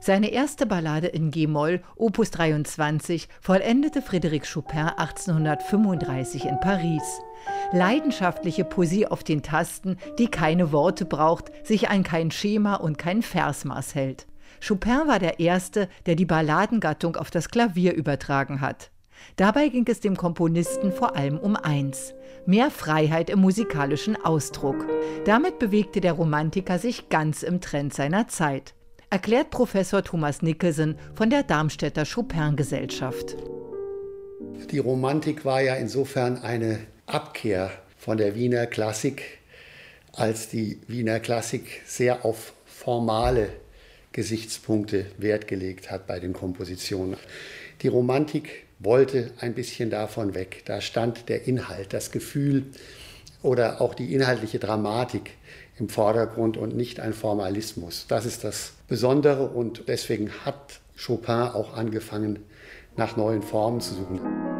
Seine erste Ballade in G-Moll, Opus 23, vollendete Frédéric Chopin 1835 in Paris. Leidenschaftliche Poesie auf den Tasten, die keine Worte braucht, sich an kein Schema und kein Versmaß hält. Chopin war der Erste, der die Balladengattung auf das Klavier übertragen hat. Dabei ging es dem Komponisten vor allem um eins: mehr Freiheit im musikalischen Ausdruck. Damit bewegte der Romantiker sich ganz im Trend seiner Zeit, erklärt Professor Thomas Nicholson von der Darmstädter Chopin-Gesellschaft. Die Romantik war ja insofern eine Abkehr von der Wiener Klassik, als die Wiener Klassik sehr auf formale Gesichtspunkte Wert gelegt hat bei den Kompositionen. Die Romantik wollte ein bisschen davon weg. Da stand der Inhalt, das Gefühl oder auch die inhaltliche Dramatik im Vordergrund und nicht ein Formalismus. Das ist das Besondere und deswegen hat Chopin auch angefangen, nach neuen Formen zu suchen.